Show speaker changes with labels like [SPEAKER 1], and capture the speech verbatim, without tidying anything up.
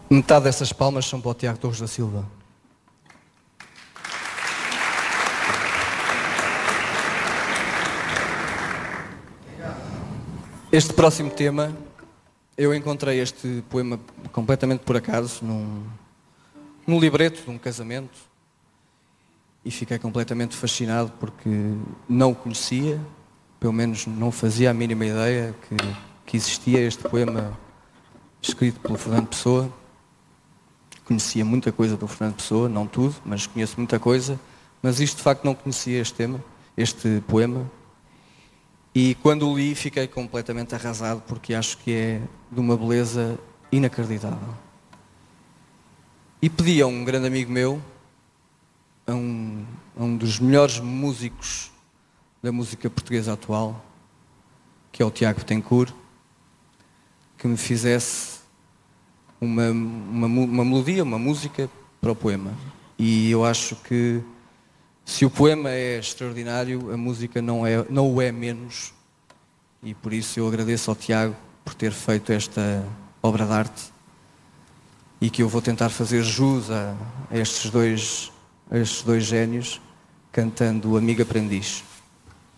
[SPEAKER 1] Metade dessas palmas são para o Tiago Torres da Silva. Este próximo tema, eu encontrei este poema completamente por acaso, num, num libreto de um casamento, e fiquei completamente fascinado porque não o conhecia, pelo menos não fazia a mínima ideia que, que existia este poema escrito pelo Fernando Pessoa. Conhecia muita coisa do Fernando Pessoa, não tudo, mas conheço muita coisa, mas isto de facto não conhecia este tema, este poema. E quando o li fiquei completamente arrasado porque acho que é de uma beleza inacreditável. E pedi a um grande amigo meu, a um, a um dos melhores músicos da música portuguesa atual, que é o Tiago Betancourt, que me fizesse uma, uma, uma melodia, uma música para o poema. E eu acho que se o poema é extraordinário, a música não, é, não o é menos, e por isso eu agradeço ao Tiago por ter feito esta obra de arte e que eu vou tentar fazer jus a, a, estes, dois, a estes dois génios cantando Amigo Aprendiz.